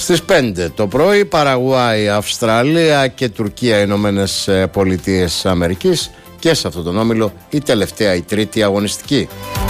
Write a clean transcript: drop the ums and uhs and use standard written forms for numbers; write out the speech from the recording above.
Στις 5 το πρωί, Παραγουάη, Αυστραλία και Τουρκία, Ηνωμένες Πολιτείες Αμερικής, και σε αυτόν τον όμιλο η τελευταία, η τρίτη αγωνιστική.